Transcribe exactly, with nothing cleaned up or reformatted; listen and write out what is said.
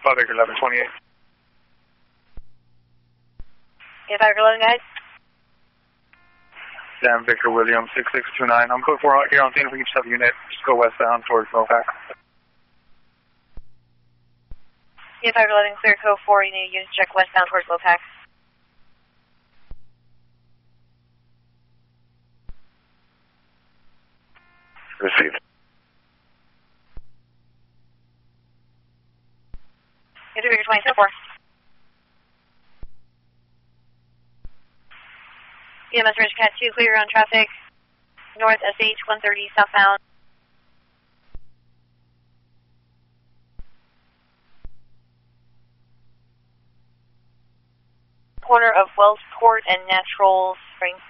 five Victor eleven twenty-eight. Yeah, five Victor eleven, guys. Sam Victor William six six two nine. I'm code four here on scene. If we can just have a unit, just go westbound towards Mopac. Yeah, five eleven, clear code four. You need a unit check westbound towards Mopac. Received. Yeah, two Victor twenty four. E M S Range Cat two, clear on traffic. North S H one thirty southbound. Corner of Wellsport and Natural Springs.